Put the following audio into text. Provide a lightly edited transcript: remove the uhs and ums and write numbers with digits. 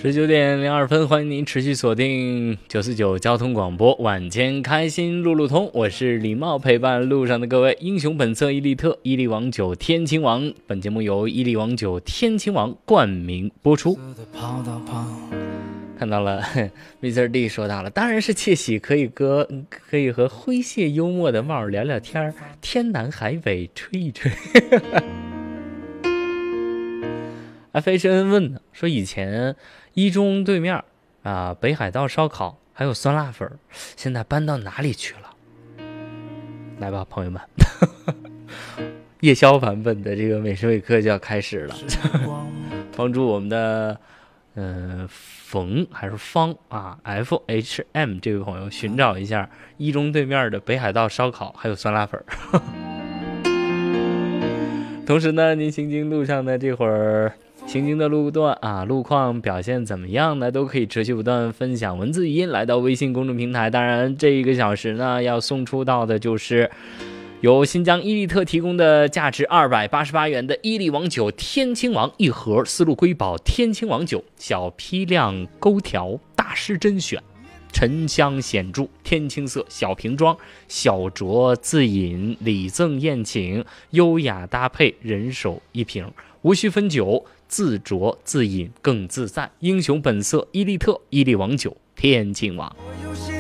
19点02分，欢迎您持续锁定949交通广播，晚间开心路路通，我是礼貌陪伴路上的各位。英雄本色伊利特，伊利王酒天亲王，本节目由伊利王酒天亲王冠名播出。看到了 Mr. D 说到了，当然是窃喜可以和诙谐幽默的帽聊聊天，天南海北吹一吹。飞申恩问呢，说以前一中对面北海道烧烤还有酸辣粉，现在搬到哪里去了？来吧，朋友们，夜宵版本的这个美食伟课就要开始了，帮助我们的冯还是方FHM 这位朋友寻找一下一中对面的北海道烧烤还有酸辣粉。同时呢，您行经路上的这会儿行经的路段路况表现怎么样呢？都可以持续不断分享文字语音来到微信公众平台。当然这一个小时呢，要送出到的就是由新疆伊利特提供的价值288元的伊利王酒天亲王一盒，丝路瑰宝天亲王酒，小批量勾调，大师甄选，沉香显著，天青色，小瓶装，小酌自饮，礼赠宴请，优雅搭配，人手一瓶，无需分酒，自酌自饮更自在。英雄本色伊利特，伊利王酒天亲王。